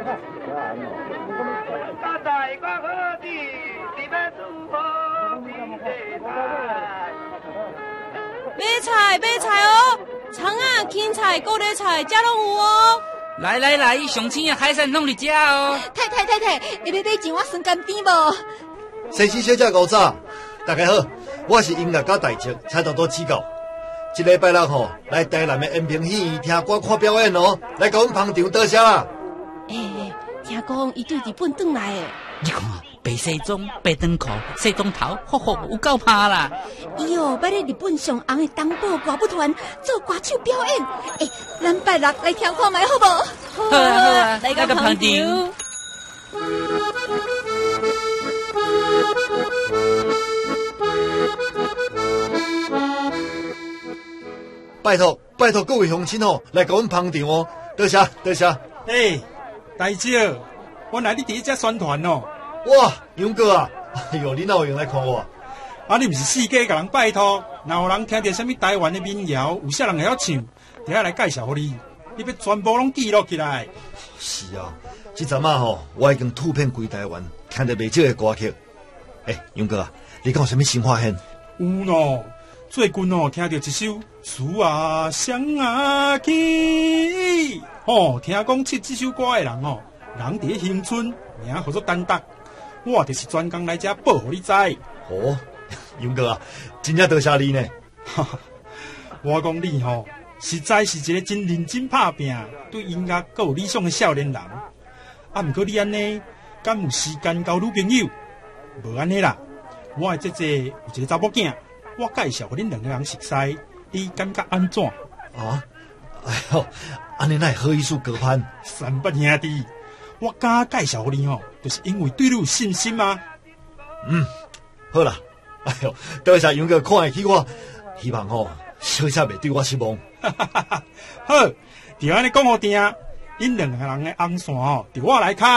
买菜哦，葱啊、芹菜、高丽菜，这拢有哦。 来，上青的海鲜拢伫遮哦。 太，你要买钱我算干甜无？ 先生小姐5早，大家好，我是音乐家大叔蔡导多指教。一礼拜六吼，来台南的延平戏院听歌看表演哦，来甲阮捧场多谢啦。 听讲伊对日本转来诶。 你看，白西装、白短裤、西装头，有够怕啦！ 伊要咧日本上红的东宝歌舞团做歌手表演。咱拜六来听看卖好无？ 好啊，来个捧场。 拜托各位乡亲吼，来甲阮捧场哦，多谢。 大叔，我来你第一只宣传哦。 哇，勇哥啊，哎呦，你哪有用来看我？ 你不是四界甲人拜托，若有人听到什么台湾的民谣，有啥人会晓唱，就来介绍给你，你要全部拢记录起来。 是啊，这阵啊吼，我已经突遍规台湾，听到袂少的歌曲。勇哥啊，你讲有什么新发现？ 有喏，最近听到一首树啊香啊起，听讲唱这首歌的人人伫乡村，名叫做丹达，我就是专工来这报互你知。 勇哥啊，真正多谢你呢。 我讲你实在是一个真认真打拼，对音乐阁有理想的少年人。不过你安尼，敢有时间交女朋友？无安尼啦，我的姐姐有一个查某囝，我介绍给恁两个人熟悉，你感觉安怎？ 哎呦，安尼哪会好意思高攀？ 三八兄弟，我敢介绍给你就是因为对你有信心吗？ 好啦，哎呦，多谢勇哥看得起我，希望小姐袂对我失望。 好，就安尼讲好定，恁两个人的红线，由我来开。